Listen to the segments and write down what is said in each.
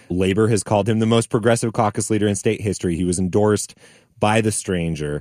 Labor has called him the most progressive caucus leader in state history. He was endorsed by the stranger.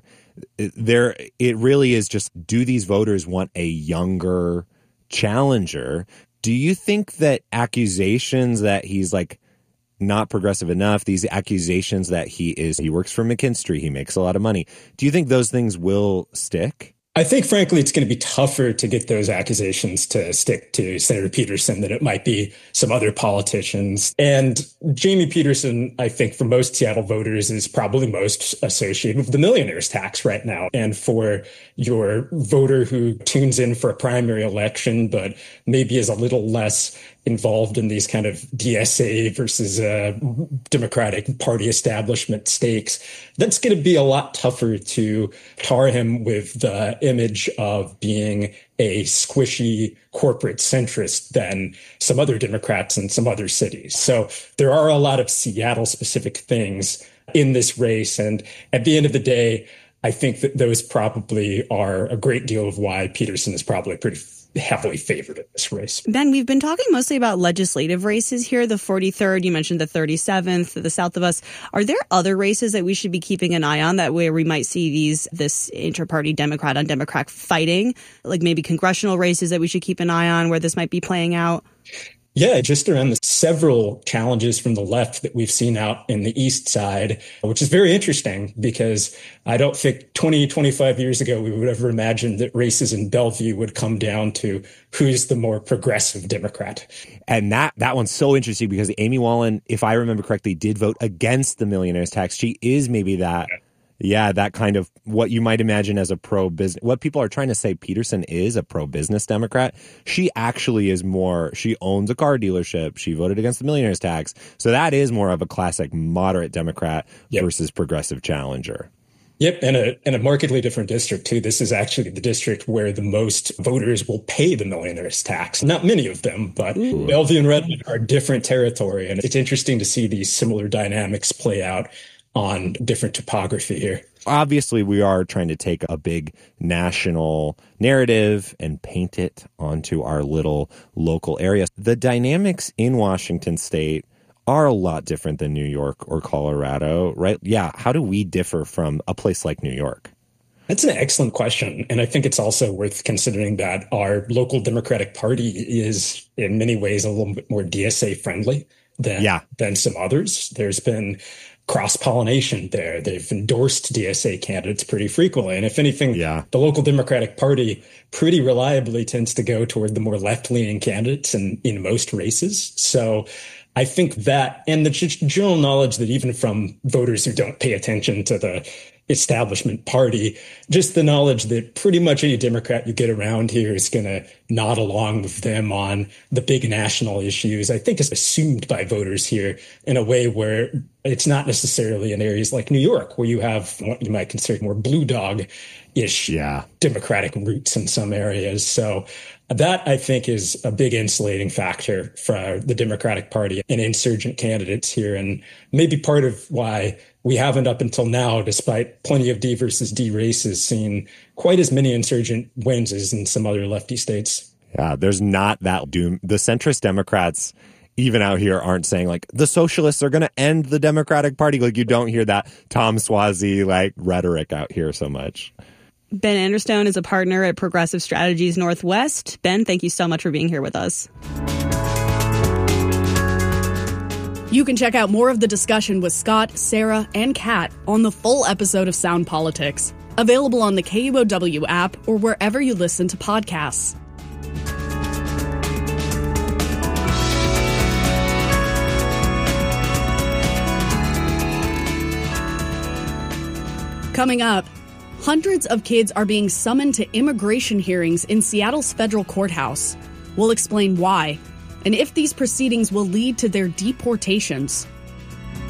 It really is just, do these voters want a younger challenger? Do you think that accusations that he's like not progressive enough, these accusations that he works for McKinstry, he makes a lot of money, do you think those things will stick? I think, frankly, it's going to be tougher to get those accusations to stick to Senator Peterson than it might be some other politicians. And Jamie Peterson, I think, for most Seattle voters, is probably most associated with the millionaire's tax right now. And for your voter who tunes in for a primary election, but maybe is a little less involved in these kind of DSA versus Democratic Party establishment stakes, that's going to be a lot tougher to tar him with the image of being a squishy corporate centrist than some other Democrats in some other cities. So there are a lot of Seattle-specific things in this race. And at the end of the day, I think that those probably are a great deal of why Peterson is probably pretty heavily favored in this race. Ben, we've been talking mostly about legislative races here, the 43rd, you mentioned the 37th, the south of us. Are there other races that we should be keeping an eye on, that where we might see this inter-party Democrat on Democrat fighting, like maybe congressional races that we should keep an eye on where this might be playing out? Yeah, just around the several challenges from the left that we've seen out in the East Side, which is very interesting because I don't think 25 years ago we would have ever imagined that races in Bellevue would come down to who's the more progressive Democrat. And that one's so interesting because Amy Wallin, if I remember correctly, did vote against the millionaire's tax. She is maybe that. Yeah, that kind of what you might imagine as a pro-business. What people are trying to say, Peterson is a pro-business Democrat. She actually is more, she owns a car dealership. She voted against the millionaire's tax. So that is more of a classic moderate Democrat versus progressive challenger. Yep, and a markedly different district, too. This is actually the district where the most voters will pay the millionaire's tax. Not many of them, but Bellevue and Redmond are different territory. And it's interesting to see these similar dynamics play out on different topography here. Obviously, we are trying to take a big national narrative and paint it onto our little local area. The dynamics in Washington state are a lot different than New York or Colorado, right? Yeah. How do we differ from a place like New York? That's an excellent question. And I think it's also worth considering that our local Democratic Party is in many ways a little bit more DSA friendly than some others. There's been cross-pollination there. They've endorsed DSA candidates pretty frequently. And if anything, the local Democratic Party pretty reliably tends to go toward the more left-leaning candidates in most races. So I think that, and the general knowledge that even from voters who don't pay attention to the establishment party, just the knowledge that pretty much any Democrat you get around here is going to nod along with them on the big national issues, I think is assumed by voters here in a way where it's not necessarily in areas like New York, where you have what you might consider more blue dog-ish Democratic roots in some areas. So that, I think, is a big insulating factor for the Democratic Party and insurgent candidates here, and maybe part of why we haven't up until now, despite plenty of D versus D races, seen quite as many insurgent wins as in some other lefty states. Yeah, there's not that doom. The centrist Democrats, even out here, aren't saying like the socialists are going to end the Democratic Party. Like you don't hear that Tom Suozzi like rhetoric out here so much. Ben Anderstone is a partner at Progressive Strategies Northwest. Ben, thank you so much for being here with us. You can check out more of the discussion with Scott, Sarah, and Kat on the full episode of Sound Politics, available on the KUOW app or wherever you listen to podcasts. Coming up, hundreds of kids are being summoned to immigration hearings in Seattle's federal courthouse. We'll explain why, and if these proceedings will lead to their deportations.